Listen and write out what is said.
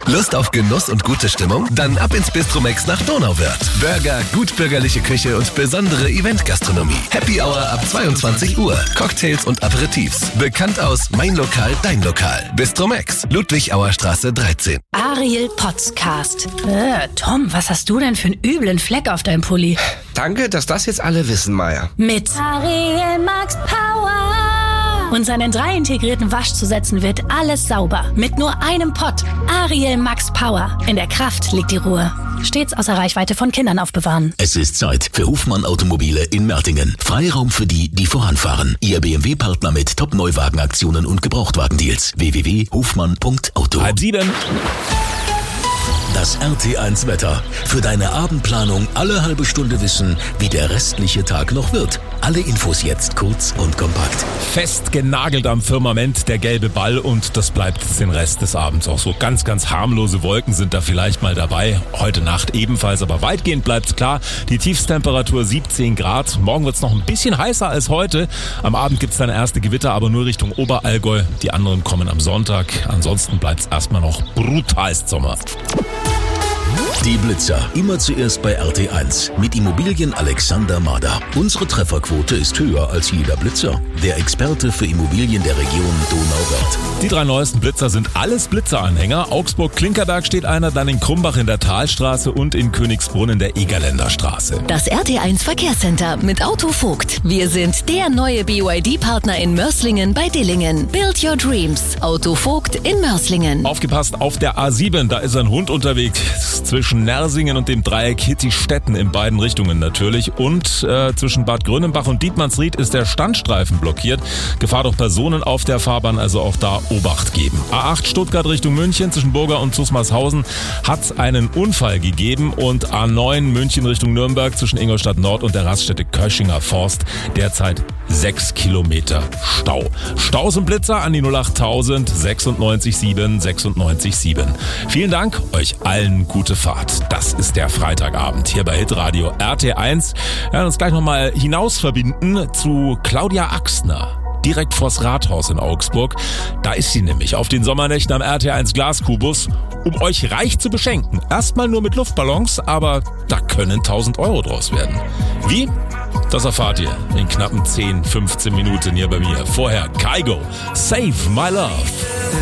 Lust auf Genuss und gute Stimmung? Dann ab ins Bistromex nach Donauwörth. Burger, gutbürgerliche Küche und besondere Eventgastronomie. Happy Hour ab 22 Uhr. Cocktails und Aperitifs. Bekannt aus Mein Lokal, Dein Lokal. Bistromex, Ludwigauerstraße 13. Ariel Podcast. Tom, was hast du denn für einen üblen Fleck auf deinem Pulli? Danke, dass das jetzt alle wissen, Maya. Mit Ariel Max Power. Und seinen 3 integrierten Waschzusätzen wird alles sauber. Mit nur einem Pott. Ariel Max Power. In der Kraft liegt die Ruhe. Stets außer Reichweite von Kindern aufbewahren. Es ist Zeit für Hofmann Automobile in Mertingen. Freiraum für die, die voranfahren. Ihr BMW-Partner mit Top-Neuwagenaktionen und Gebrauchtwagendeals. www.hofmann.auto. 6:30. Das RT1 Wetter. Für deine Abendplanung alle halbe Stunde wissen, wie der restliche Tag noch wird. Alle Infos jetzt kurz und kompakt. Fest genagelt am Firmament der gelbe Ball und das bleibt den Rest des Abends auch so. Ganz, ganz harmlose Wolken sind da vielleicht mal dabei. Heute Nacht ebenfalls, aber weitgehend bleibt's klar. Die Tiefstemperatur 17 Grad. Morgen wird's noch ein bisschen heißer als heute. Am Abend gibt's dann erste Gewitter, aber nur Richtung Oberallgäu. Die anderen kommen am Sonntag. Ansonsten bleibt's erstmal noch brutalst Sommer. Die Blitzer. Immer zuerst bei RT1. Mit Immobilien Alexander Mader. Unsere Trefferquote ist höher als jeder Blitzer. Der Experte für Immobilien der Region Donauwörth. Die 3 neuesten Blitzer sind alles Blitzeranhänger. Augsburg-Klinkerberg steht einer, dann in Krumbach in der Talstraße und in Königsbrunn in der Egerländer Straße. Das RT1 Verkehrscenter mit Autovogt. Wir sind der neue BYD-Partner in Mörslingen bei Dillingen. Build your dreams. Autovogt in Mörslingen. Aufgepasst auf der A7, da ist ein Hund unterwegs. Zwischen Nersingen und dem Dreieck Hittistetten in beiden Richtungen natürlich. Und zwischen Bad Grönenbach und Dietmannsried ist der Standstreifen blockiert. Gefahr durch Personen auf der Fahrbahn, also auch da Obacht geben. A8 Stuttgart Richtung München zwischen Burger und Zusmarshausen hat einen Unfall gegeben. Und A9 München Richtung Nürnberg zwischen Ingolstadt Nord und der Raststätte Köschinger Forst derzeit 6 Kilometer Stau. Staus und Blitzer an die 08000 96 7 96 7. Vielen Dank, euch allen gute Fahrt. Das ist der Freitagabend hier bei Hitradio RT1. Wir werden uns gleich nochmal hinaus verbinden zu Claudia Axner. Direkt vors Rathaus in Augsburg. Da ist sie nämlich auf den Sommernächten am RT1 Glaskubus, um euch reich zu beschenken. Erstmal nur mit Luftballons, aber da können 1000 Euro draus werden. Wie? Das erfahrt ihr in knappen 10, 15 Minuten hier bei mir. Vorher Kygo, Save My Love.